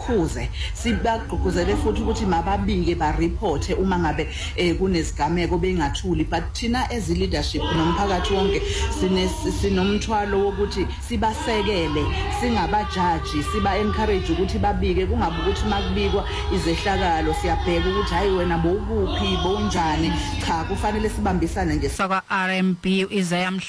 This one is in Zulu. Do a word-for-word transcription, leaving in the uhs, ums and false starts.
sibakhuze sibagqugquzele futhi ukuthi mababike ba report uma ngabe kunesigameko bengathuli but thina as leadership nomphakathi wonke sine sinomthwalo wokuthi sibasekele singabajaji siba encourage ukuthi babike kungabe ukuthi makubikwa izehlakalo siyabheka ukuthi hayi wena bowukuphi bonjani cha kufanele sibambisane nje sakwa R M B Isaiah